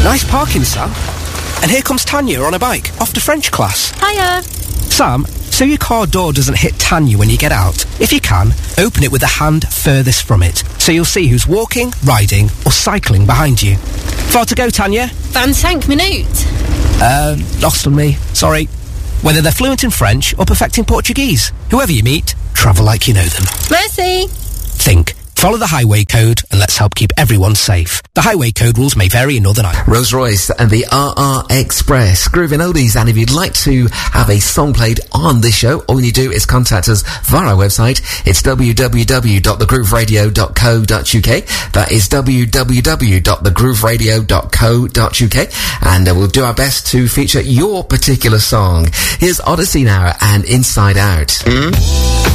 Nice parking, Sam. And here comes Tanya on a bike, off to French class. Hiya. Sam, so your car door doesn't hit Tanya when you get out. If you can, open it with the hand furthest from it, so you'll see who's walking, riding, or cycling behind you. Far to go, Tanya? 25 minutes. Lost on me. Sorry. Whether they're fluent in French or perfecting Portuguese, whoever you meet, travel like you know them. Merci. Think. Follow the highway code and let's help keep everyone safe. The highway code rules may vary in Northern Ireland. Rolls Royce and the RR Express, grooving oldies. And if you'd like to have a song played on this show, all you do is contact us via our website. It's www.thegrooveradio.co.uk. That is www.thegrooveradio.co.uk. And we'll do our best to feature your particular song. Here's Odyssey now and Inside Out.